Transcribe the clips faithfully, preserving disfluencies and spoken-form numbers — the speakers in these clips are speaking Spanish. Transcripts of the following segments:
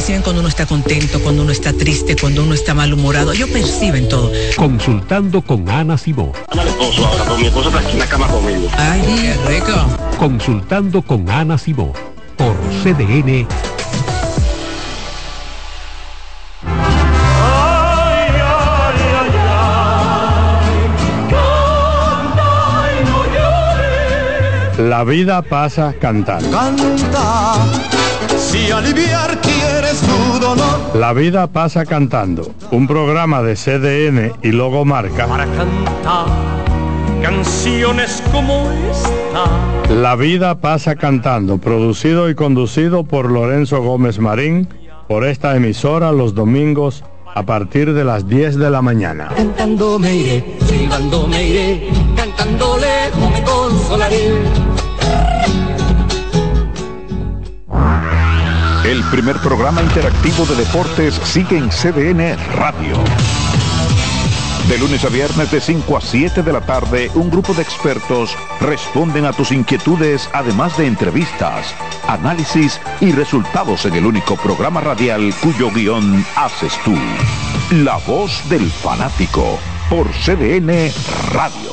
perciben cuando uno está contento, cuando uno está triste, cuando uno está malhumorado. Ellos perciben todo. Consultando con Ana Cibó. Ana el esposo ahora, pero mi esposo está aquí en la cama conmigo. Ay, qué rico. Consultando con Ana Cibó por C D N. La vida pasa cantando. Canta, si aliviar quieres tu dolor. La vida pasa cantando. Un programa de C D N y Logomarca. Para cantar canciones como esta. La vida pasa cantando. Producido y conducido por Lorenzo Gómez Marín. Por esta emisora los domingos a partir de las diez de la mañana. Cantando me iré, silbando me iré, cantando lejos me consolaré. El primer programa interactivo de deportes sigue en C D N Radio. De lunes a viernes de cinco a siete de la tarde, un grupo de expertos responden a tus inquietudes, además de entrevistas, análisis y resultados en el único programa radial cuyo guión haces tú. La voz del fanático por C D N Radio.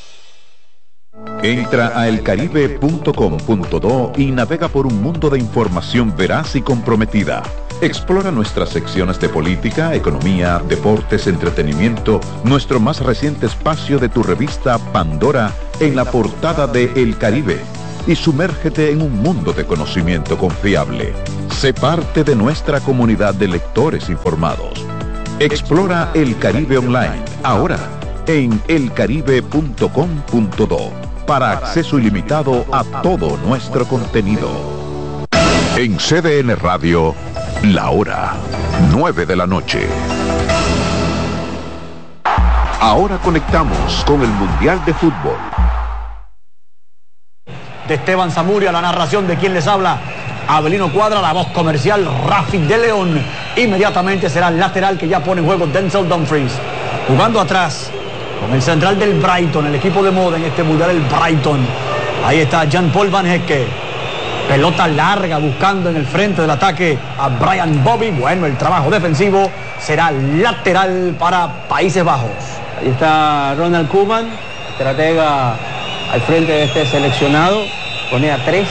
Entra a el caribe punto com punto do y navega por un mundo de información veraz y comprometida. Explora nuestras secciones de política, economía, deportes, entretenimiento, nuestro más reciente espacio de tu revista Pandora en la portada de El Caribe y sumérgete en un mundo de conocimiento confiable. Sé parte de nuestra comunidad de lectores informados. Explora El Caribe Online, ahora en el caribe punto com punto do, para acceso ilimitado a todo nuestro contenido. En C D N Radio, la hora, nueve de la noche. Ahora conectamos con el Mundial de Fútbol. De Esteban Zamudio, la narración de quien les habla, Abelino Cuadra, la voz comercial, Rafi de León. Inmediatamente será el lateral que ya pone en juego Denzel Dumfries. Jugando atrás, con el central del Brighton, el equipo de moda en este mundial, el Brighton. Ahí está Jean-Paul Van Hecke. Pelota larga buscando en el frente del ataque a Brian Bobby. Bueno, el trabajo defensivo será lateral para Países Bajos. Ahí está Ronald Koeman, estratega al frente de este seleccionado. Pone a tres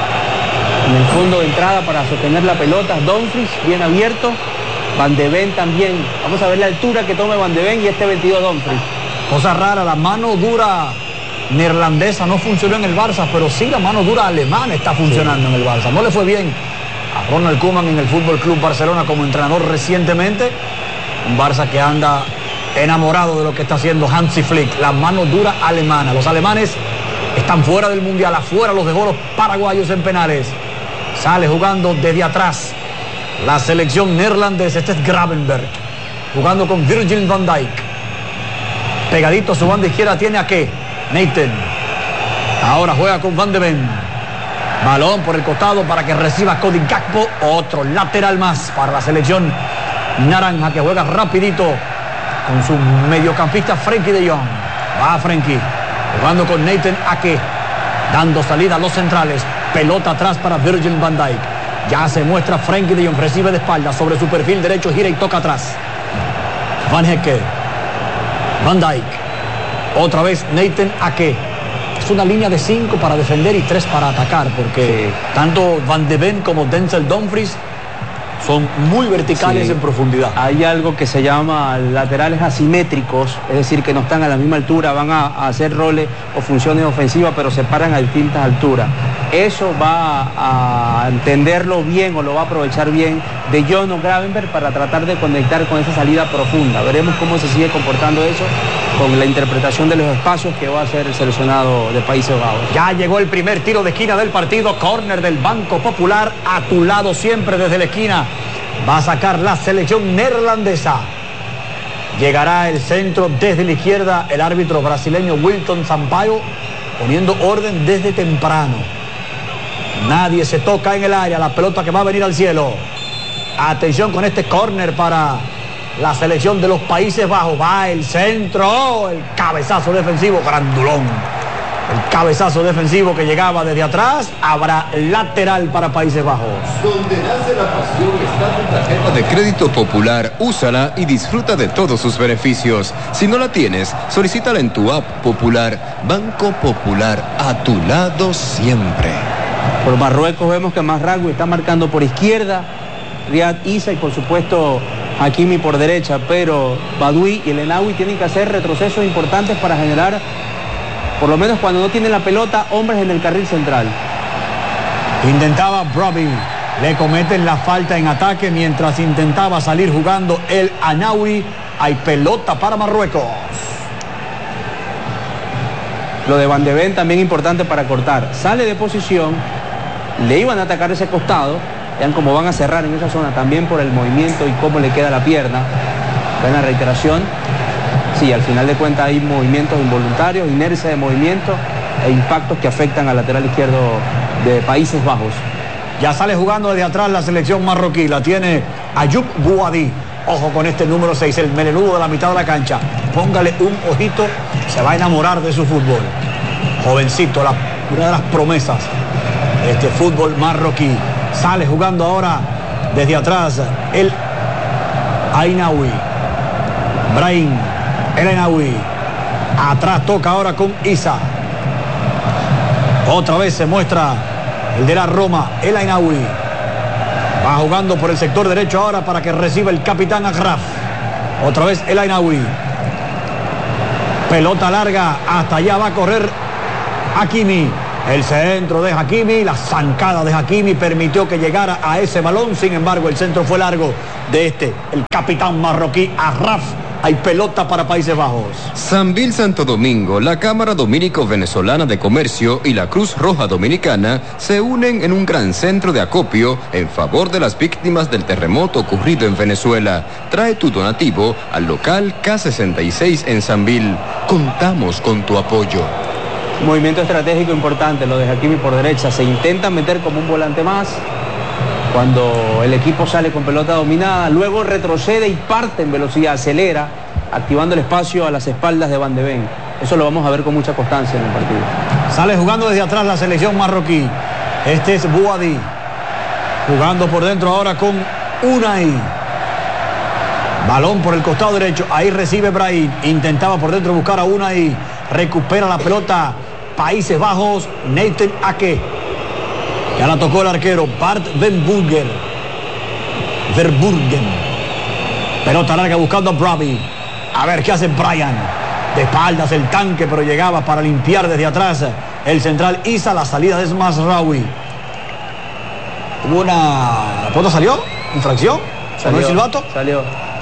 en el fondo de entrada para sostener la pelota. Dumfries bien abierto. Van de Ven también. Vamos a ver la altura que tome Van de Ven y este veintidós Dumfries. Cosa rara, la mano dura neerlandesa no funcionó en el Barça, pero sí la mano dura alemana está funcionando sí. en el Barça. No le fue bien a Ronald Koeman en el Fútbol Club Barcelona como entrenador recientemente. Un Barça que anda enamorado de lo que está haciendo Hansi Flick, la mano dura alemana. Los alemanes están fuera del Mundial, afuera los dejó los paraguayos en penales. Sale jugando desde atrás la selección neerlandesa. Este es Gravenberg jugando con Virgil van Dijk. Pegadito a su banda izquierda tiene a qué Nathan. Ahora juega con Van de Ven. Balón por el costado para que reciba Cody Gakpo. Otro lateral más para la selección naranja que juega rapidito con su mediocampista Frenkie de Jong. Va Frenkie jugando con Nathan Ake, dando salida a los centrales. Pelota atrás para Virgil van Dijk. Ya se muestra Frenkie de Jong, recibe de espalda sobre su perfil derecho, gira y toca atrás. Van Hecke, Van Dijk, otra vez Nathan Ake. Es una línea de cinco para defender y tres para atacar, porque sí. tanto Van de Ven como Denzel Dumfries son muy verticales sí. en profundidad. Hay algo que se llama laterales asimétricos, es decir, que no están a la misma altura, van a, a hacer roles o funciones ofensivas, pero se paran a distintas alturas. Eso va a entenderlo bien o lo va a aprovechar bien de Jong o Gravenberg para tratar de conectar con esa salida profunda. Veremos cómo se sigue comportando eso con la interpretación de los espacios que va a hacer el seleccionado de Países Bajos. Ya llegó el primer tiro de esquina del partido, córner del Banco Popular, a tu lado siempre desde la esquina. Va a sacar la selección neerlandesa. Llegará el centro desde la izquierda, el árbitro brasileño Wilton Sampaio, poniendo orden desde temprano. Nadie se toca en el área, la pelota que va a venir al cielo. Atención con este córner para la selección de los Países Bajos. Va el centro, el cabezazo defensivo, grandulón. El cabezazo defensivo que llegaba desde atrás. Habrá lateral para Países Bajos. Donde nace la pasión está tu tarjeta de crédito Popular. Úsala y disfruta de todos sus beneficios. Si no la tienes, solicítala en tu app Popular. Banco Popular, a tu lado siempre. Por Marruecos vemos que Mazraoui está marcando por izquierda, Riyad Issa y por supuesto Hakimi por derecha, pero Badoui y el Enawi tienen que hacer retrocesos importantes para generar, por lo menos cuando no tienen la pelota, hombres en el carril central. Intentaba Brobbey, le cometen la falta en ataque mientras intentaba salir jugando el Anawi. Hay pelota para Marruecos. Lo de Van de Ven también importante para cortar. Sale de posición, le iban a atacar ese costado, vean cómo van a cerrar en esa zona también por el movimiento y cómo le queda la pierna. Buena reiteración. Sí, al final de cuentas hay movimientos involuntarios, inercia de movimiento e impactos que afectan al lateral izquierdo de Países Bajos. Ya sale jugando desde atrás la selección marroquí, la tiene Ayoub Bouhaddi. Ojo con este número seis, el melenudo de la mitad de la cancha. Póngale un ojito, se va a enamorar de su fútbol. Jovencito, la, una de las promesas de este fútbol marroquí. Sale jugando ahora desde atrás el Ainaoui. Brahim, el Ainaoui. Atrás toca ahora con Issa. Otra vez se muestra el de la Roma, el Ainaoui. Va jugando por el sector derecho ahora para que reciba el capitán Agraf. Otra vez el Ainaoui. Pelota larga, hasta allá va a correr Hakimi. El centro de Hakimi, la zancada de Hakimi permitió que llegara a ese balón. Sin embargo, el centro fue largo de este, el capitán marroquí Agraf. Hay pelota para Países Bajos. Sambil Santo Domingo, la Cámara Dominico-Venezolana de Comercio y la Cruz Roja Dominicana se unen en un gran centro de acopio en favor de las víctimas del terremoto ocurrido en Venezuela. Trae tu donativo al local K sesenta y seis en Sambil. Contamos con tu apoyo. Movimiento estratégico importante, lo de Hakimi por derecha. Se intenta meter como un volante más cuando el equipo sale con pelota dominada, luego retrocede y parte en velocidad, acelera, activando el espacio a las espaldas de Van de Ven. Eso lo vamos a ver con mucha constancia en el partido. Sale jugando desde atrás la selección marroquí. Este es Bouhaddi, jugando por dentro ahora con Unai. Balón por el costado derecho, ahí recibe Brahim. Intentaba por dentro buscar a Unai. Recupera la pelota Países Bajos, Nathan Ake. Ya la tocó el arquero Bart Verburgen. Verburgen. Pelota larga buscando a Brobbey. A ver qué hace Brian. De espaldas el tanque, pero llegaba para limpiar desde atrás el central Issa. La salida de Mazraoui. Hubo una... ¿La pelota salió? ¿Infracción? ¿Sonó el silbato? Salió.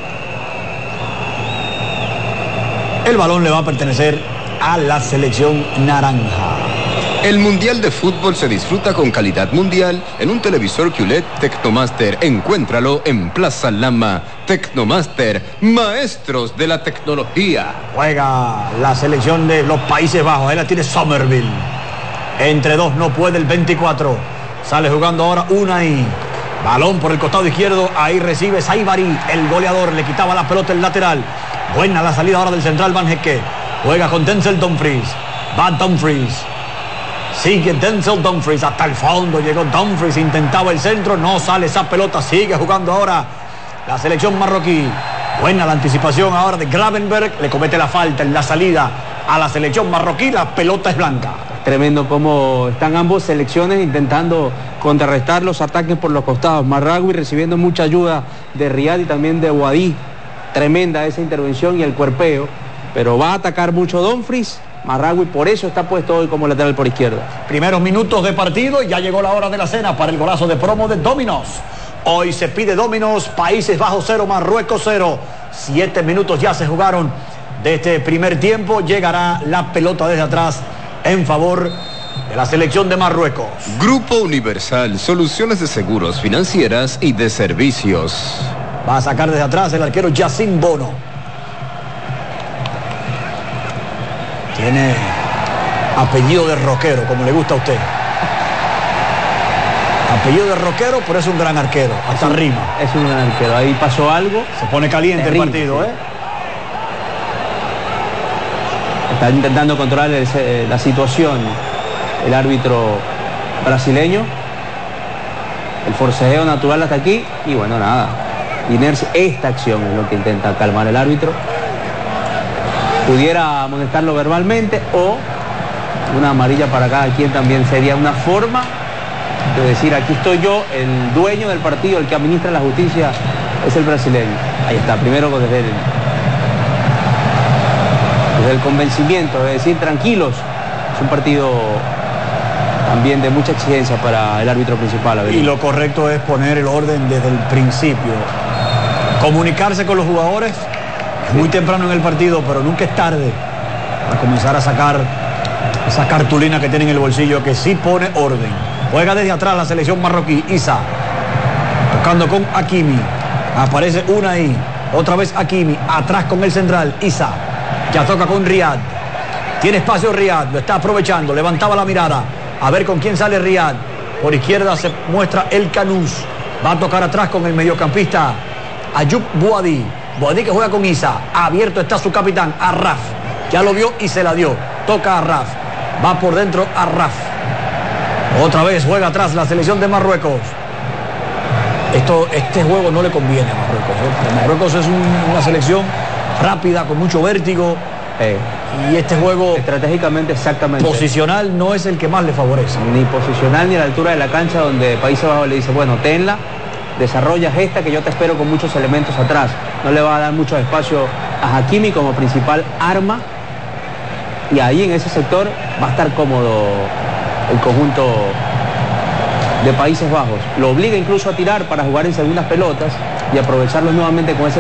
El balón le va a pertenecer a la selección naranja. El Mundial de Fútbol se disfruta con calidad mundial en un televisor Q L E D Tecnomaster. Encuéntralo en Plaza Lama. Tecnomaster, maestros de la tecnología. Juega la selección de los Países Bajos. Ahí la tiene Somerville. Entre dos no puede el veinticuatro. Sale jugando ahora Unai. Balón por el costado izquierdo. Ahí recibe Saibari, el goleador. Le quitaba la pelota el lateral. Buena la salida ahora del central Van Hekke. Juega con Denzel Dumfries. Va Dumfries. Sigue Denzel Dumfries hasta el fondo. Llegó Dumfries, intentaba el centro. No sale esa pelota. Sigue jugando ahora la selección marroquí. Buena la anticipación ahora de Gravenberg. Le comete la falta en la salida a la selección marroquí. La pelota es blanca. Tremendo cómo están ambos selecciones intentando contrarrestar los ataques por los costados. Mazraoui recibiendo mucha ayuda de Riyad y también de Bouhaddi. Tremenda esa intervención y el cuerpeo. Pero va a atacar mucho Dumfries. Mazraoui por eso está puesto hoy como lateral por izquierda. Primeros minutos de partido y ya llegó la hora de la cena para el golazo de promo de Domino's. Hoy se pide Domino's, Países Bajos cero, Marruecos cero. Siete minutos ya se jugaron de este primer tiempo. Llegará la pelota desde atrás en favor de la selección de Marruecos. Grupo Universal, soluciones de seguros, financieras y de servicios. Va a sacar desde atrás el arquero Yacine Bono. Tiene apellido de rockero, como le gusta a usted. Apellido de rockero, pero es un gran arquero. Hasta es un, rima. Es un gran arquero. Ahí pasó algo. Se pone caliente terrible, el partido, sí. ¿eh? Está intentando controlar el, la situación el árbitro brasileño. El forcejeo natural hasta aquí y bueno, nada. Inercia, esta acción es lo que intenta calmar el árbitro. Pudiera amonestarlo verbalmente o una amarilla para cada quien también sería una forma de decir, aquí estoy yo, el dueño del partido, el que administra la justicia es el brasileño. Ahí está, primero desde el, desde el convencimiento, de decir, tranquilos, es un partido también de mucha exigencia para el árbitro principal. Y lo correcto es poner el orden desde el principio. Comunicarse con los jugadores, sí. Muy temprano en el partido, pero nunca es tarde para comenzar a sacar esa cartulina que tiene en el bolsillo, que sí pone orden. Juega desde atrás la selección marroquí. Isa, tocando con Hakimi. Aparece una ahí, otra vez Hakimi, atrás con el central, Isa. Ya toca con Riyad. Tiene espacio Riyad, lo está aprovechando, levantaba la mirada. A ver con quién sale Riyad. Por izquierda se muestra el Canús. Va a tocar atrás con el mediocampista Ayub Boadi. Boadi que juega con Isa. Abierto está su capitán, Arraf. Ya lo vio y se la dio. Toca Arraf. Va por dentro Arraf. Otra vez juega atrás la selección de Marruecos. Esto, este juego no le conviene a Marruecos, ¿eh? Marruecos es un, una selección rápida, con mucho vértigo. Eh, y este juego estratégicamente exactamente posicional no es el que más le favorece. Ni posicional ni a la altura de la cancha, donde Países Bajos le dice, bueno, tenla, desarrollas esta que yo te espero con muchos elementos atrás. No le va a dar mucho espacio a Hakimi como principal arma. Y ahí en ese sector va a estar cómodo el conjunto de Países Bajos. Lo obliga incluso a tirar para jugar en segundas pelotas y aprovecharlos nuevamente con ese